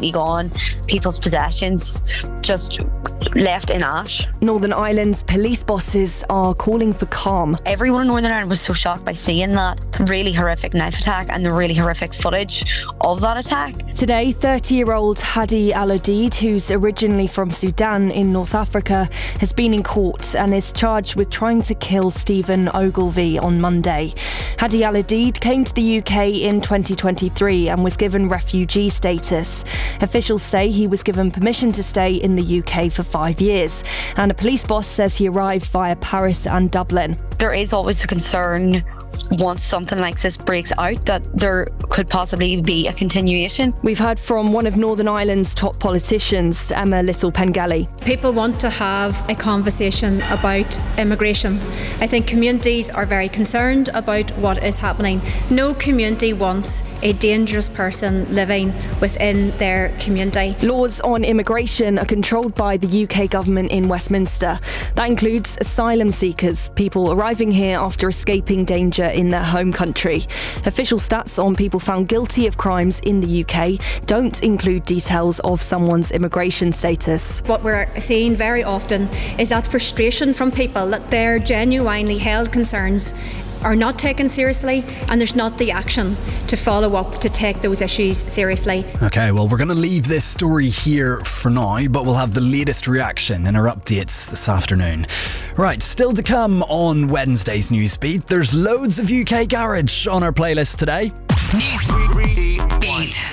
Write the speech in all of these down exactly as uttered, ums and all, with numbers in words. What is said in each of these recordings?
completely gone. People's possessions just left in ash. Northern Ireland's police bosses are calling for calm. Everyone in Northern Ireland was so shocked by seeing that really horrific knife attack and the really horrific footage of that attack. Today, thirty-year-old Hadi Al-Odeid, who's originally from Sudan in North Africa, has been in court and is charged with trying to kill Stephen Ogilvie on Monday. Hadi Al-Odeid came to the U K in twenty twenty-three and was given refugee status. Officials say he was given permission to stay in the U K for five years, and a police boss says he arrived via Paris and Dublin. There is always a concern once something like this breaks out that there could possibly be a continuation. We've heard from one of Northern Ireland's top politicians, Emma Little-Pengelly. People want to have a conversation about immigration. I think communities are very concerned about what is happening. No community wants a dangerous person living within their community. Laws on immigration are controlled by the U K government in Westminster. That includes asylum seekers, people arriving here after escaping danger in their home country. Official stats on people found guilty of crimes in the U K don't include details of someone's immigration status. What we're seeing very often is that frustration from people that their genuinely held concerns are not taken seriously, and there's not the action to follow up to take those issues seriously. Okay, well, we're going to leave this story here for now, but we'll have the latest reaction in our updates this afternoon. Right, still to come on Wednesday's Newsbeat, there's loads of U K garage on our playlist today. Newsbeat.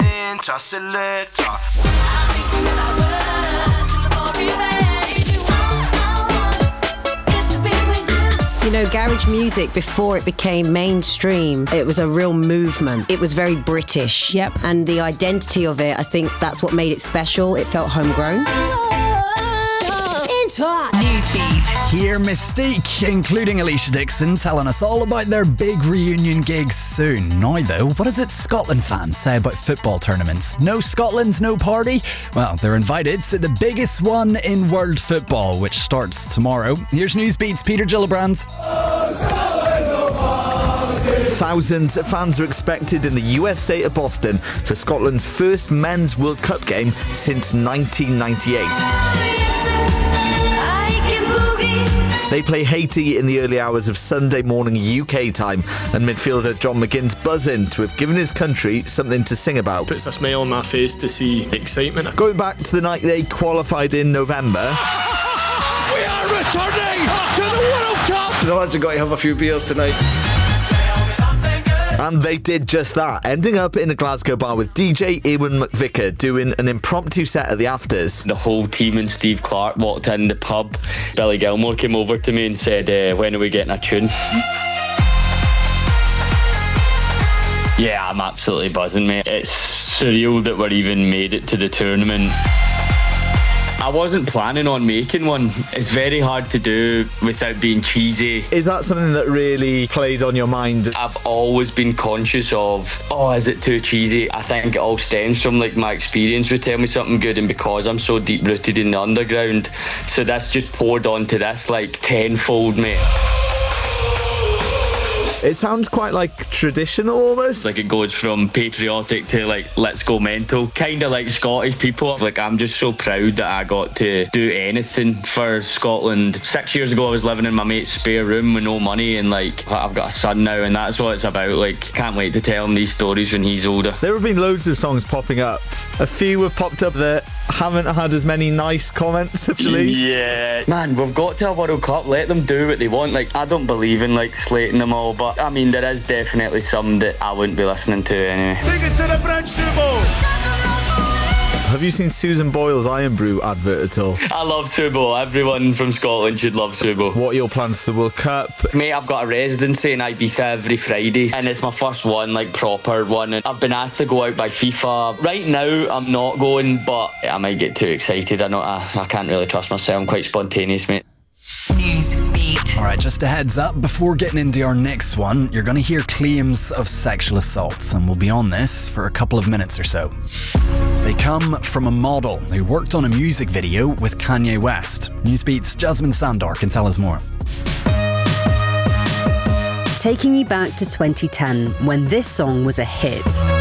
You know, garage music, before it became mainstream, it was a real movement. It was very British. Yep. And the identity of it, I think that's what made it special. It felt homegrown. Newsbeat. Hear Mystique, including Alicia Dixon, telling us all about their big reunion gigs soon. Now though, what does its Scotland fans say about football tournaments? No Scotland, no party? Well, they're invited to the biggest one in world football, which starts tomorrow. Here's Newsbeat's Peter Gillibrand. Thousands of fans are expected in the U S A of Boston for Scotland's first men's World Cup game since nineteen ninety-eight. They play Haiti in the early hours of Sunday morning U K time, and midfielder John McGinn's buzzing to have given his country something to sing about. Puts a smile on my face to see the excitement. Going back to the night they qualified in November. We are returning to the World Cup! The lads have got to have a few beers tonight. And they did just that, ending up in a Glasgow bar with D J Ewan McVicker doing an impromptu set at the afters. The whole team and Steve Clark walked in the pub. Billy Gilmore came over to me and said, uh, when are we getting a tune? Yeah, I'm absolutely buzzing, mate. It's surreal that we're even made it to the tournament. I wasn't planning on making one. It's very hard to do without being cheesy. Is that something that really played on your mind? I've always been conscious of, oh, is it too cheesy? I think it all stems from like my experience with Tell Me Something Good, and because I'm so deep rooted in the underground, so that's just poured onto this like tenfold, mate. It sounds quite like traditional almost. Like it goes from patriotic to like let's go mental. Kind of like Scottish people. Like I'm just so proud that I got to do anything for Scotland. Six years ago I was living in my mate's spare room with no money, and like I've got a son now, and that's what it's about. Like can't wait to tell him these stories when he's older. There have been loads of songs popping up. A few have popped up that haven't had as many nice comments actually. Yeah. Man, we've got to a World Cup. Let them do what they want. Like I don't believe in like slating them all, but I mean there is definitely some that I wouldn't be listening to anyway. Take it to the French Bowl. Have you seen Susan Boyle's Iron Brew advert at all? I love Subo. Everyone from Scotland should love Subo. What are your plans for the World Cup? Mate, I've got a residency in Ibiza every Friday, and it's my first one, like proper one. And I've been asked to go out by FIFA. Right now, I'm not going, but I might get too excited. I know I, I can't really trust myself. I'm quite spontaneous, mate. Newsbeat. All right, just a heads up, before getting into our next one, you're going to hear claims of sexual assault, and we'll be on this for a couple of minutes or so. They come from a model who worked on a music video with Kanye West. Newsbeat's Jasmine Sandor can tell us more. Taking you back to twenty ten, when this song was a hit.